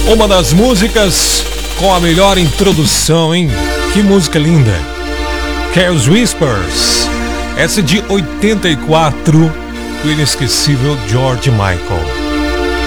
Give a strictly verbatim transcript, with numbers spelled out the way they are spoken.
Uma das músicas com a melhor introdução, hein? Que música linda! Carel's Whispers. Essa é de oitenta e quatro, do inesquecível George Michael.